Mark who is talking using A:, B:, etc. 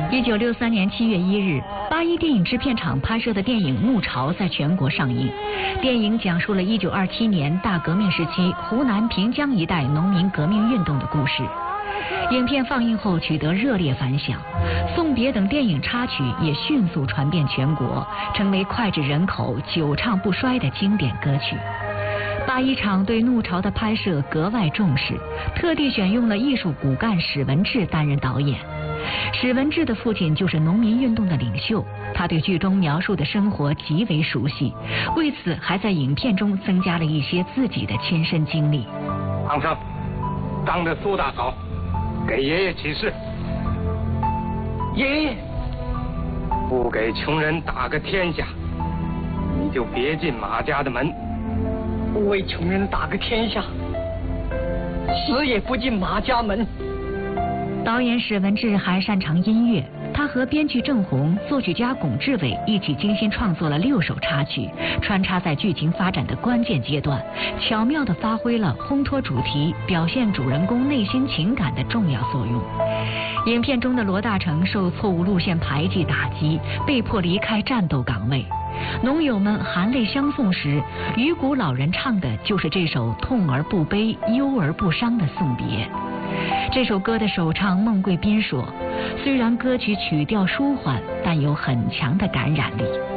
A: 1963年7月1日，八一电影制片厂拍摄的电影《怒潮》在全国上映。电影讲述了1927年大革命时期湖南平江一带农民革命运动的故事。影片放映后取得热烈反响，《送别》等电影插曲也迅速传遍全国，成为脍炙人口、久唱不衰的经典歌曲。八一厂对《怒潮》的拍摄格外重视，特地选用了艺术骨干史文志担任导演。史文志的父亲就是农民运动的领袖，他对剧中描述的生活极为熟悉，为此还在影片中增加了一些自己的亲身经历。
B: 唐生，当着苏大嫂给爷爷起誓，爷爷不给穷人打个天下，你就别进马家的门。
C: 不为穷人打个天下，死也不进马家门。
A: 导演史文志还擅长音乐，他和编剧郑红、作曲家龚志伟一起精心创作了6首插曲，穿插在剧情发展的关键阶段，巧妙地发挥了烘托主题、表现主人公内心情感的重要作用。影片中的罗大成受错误路线排挤打击，被迫离开战斗岗位。农友们含泪相送时，鱼谷老人唱的就是这首痛而不悲、忧而不伤的送别。这首歌的首唱孟贵宾说：“虽然歌曲曲调舒缓，但有很强的感染力。”